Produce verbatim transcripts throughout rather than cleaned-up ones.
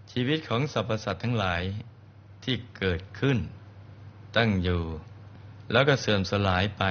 ชีวิตของสรรพสัตว์ทั้งหลายที่เกิดขึ้นตั้งอยู่แล้วก็เสื่อมสลายไป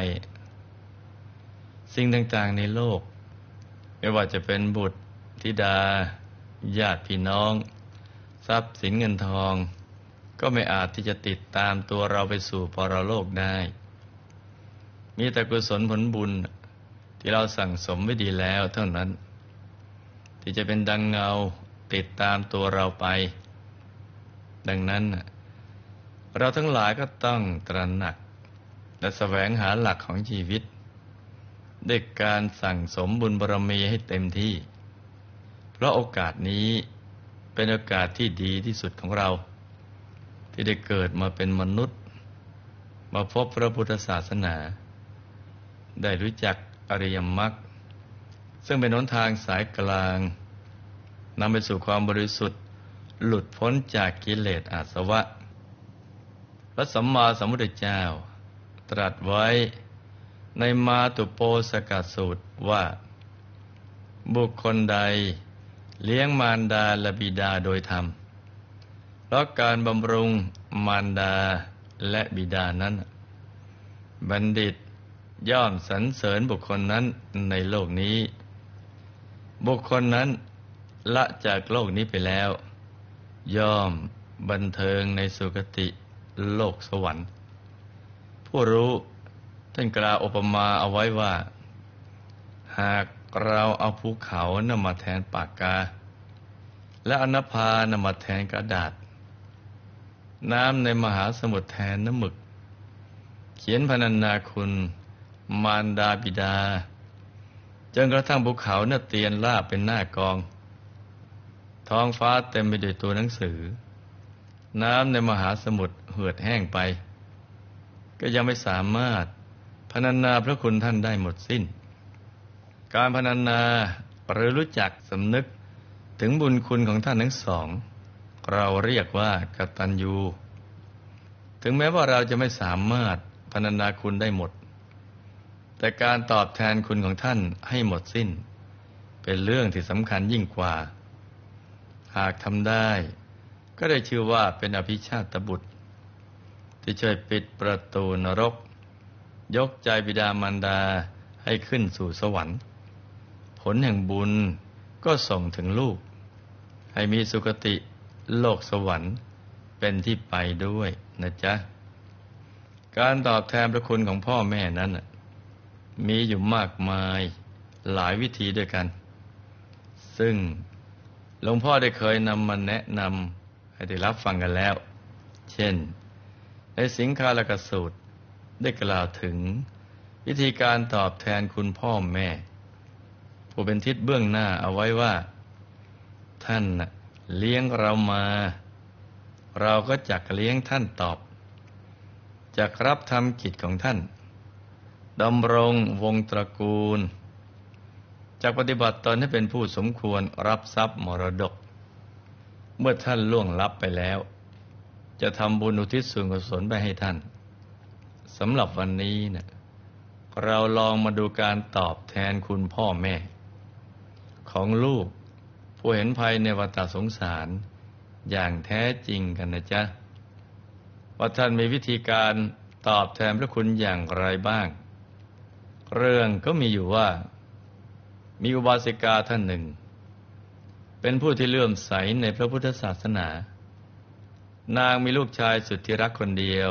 สิ่งต่างๆในโลกไม่ว่าจะเป็นบุตรธิดาญาติพี่น้องทรัพย์สินเงินทองก็ไม่อาจที่จะติดตามตัวเราไปสู่ปรโลกได้มีแต่กุศลผลบุญที่เราสั่งสมไว้ดีแล้วเท่านั้นที่จะเป็นดังเงาติดตามตัวเราไปดังนั้นเราทั้งหลายก็ต้องตระหนักและแสวงหาหลักของชีวิตด้วยการสั่งสมบุญบารมีให้เต็มที่เพราะโอกาสนี้เป็นโอกาสที่ดีที่สุดของเราที่ได้เกิดมาเป็นมนุษย์มาพบพระพุทธศาสนาได้รู้จักอริยมรรคซึ่งเป็นหนทางสายกลางนำไปสู่ความบริสุทธิ์หลุดพ้นจากกิเลสอาสวะพระสัมมาสัมพุทธเจ้าตรัสไว้ในมาตุโปสกสูตรว่าบุคคลใดเลี้ยงมารดาและบิดาโดยธรรมเพราะการบำรุงมารดาและบิดานั้นบัณฑิตย่อมสรรเสริญบุคคลนั้นในโลกนี้บุคคลนั้นละจากโลกนี้ไปแล้วย่อมบันเทิงในสุคติโลกสวรรค์ผู้รู้ท่านกล่าวอุปมาเอาไว้ว่าหากเราเอาภูเขานำมาแทนปากกาและอนภานำมาแทนกระดาษน้ำในมหาสมุทรแทนน้ำหมึกเขียนพรรณนาคุณมารดาบิดาจนกระทั่งภูเขาเน่ะเตียนราบเป็นหน้ากองท้องฟ้าเต็มไปด้วยตัวหนังสือน้ำในมหาสมุทรเหือดแห้งไปก็ยังไม่สามารถพรรณนาพระคุณท่านได้หมดสิ้นการพรรณนาหรือรู้จักสำนึกถึงบุญคุณของท่านทั้งสองเราเรียกว่ากตัญญูถึงแม้ว่าเราจะไม่สามารถพรรณนาคุณได้หมดแต่การตอบแทนคุณของท่านให้หมดสิ้นเป็นเรื่องที่สำคัญยิ่งกว่าหากทำได้ก็ได้ชื่อว่าเป็นอภิชาตบุตรที่ช่วยปิดประตูนรกยกใจบิดามารดาให้ขึ้นสู่สวรรค์ผลแห่งบุญก็ส่งถึงลูกให้มีสุคติโลกสวรรค์เป็นที่ไปด้วยนะจ๊ะการตอบแทนพระคุณของพ่อแม่นั้นมีอยู่มากมายหลายวิธีด้วยกันซึ่งหลวงพ่อได้เคยนำมาแนะนำให้ได้รับฟังกันแล้วเช่นในสิงคาลกสูตรได้กล่าวถึงวิธีการตอบแทนคุณพ่อแม่ผู้เป็นทิศเบื้องหน้าเอาไว้ว่าท่านเลี้ยงเรามาเราก็จักเลี้ยงท่านตอบจักรับทำกิจของท่านดำรงวงตระกูลจักปฏิบัติตนให้เป็นผู้สมควรรับทรัพย์มรดกเมื่อท่านล่วงลับไปแล้วจะทำบุญอุทิศส่วนกุศลไปให้ท่านสำหรับวันนี้นะเราลองมาดูการตอบแทนคุณพ่อแม่ของลูกผู้เห็นภัยในวัฏสงสารอย่างแท้จริงกันนะจ๊ะว่าท่านมีวิธีการตอบแทนพระคุณอย่างไรบ้างเรื่องก็มีอยู่ว่ามีอุบาสิกาท่านหนึ่งเป็นผู้ที่เลื่อมใสในพระพุทธศาสนานางมีลูกชายสุดที่รักคนเดียว